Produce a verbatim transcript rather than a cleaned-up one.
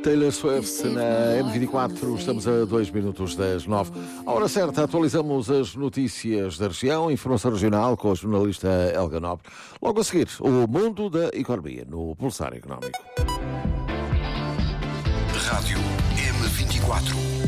Taylor Swift na M vinte e quatro, estamos a dois minutos das nove. À hora certa, atualizamos as notícias da região, informação regional com a jornalista Helga Nobre. Logo a seguir, o mundo da economia no Pulsar Económico. Rádio M vinte e quatro.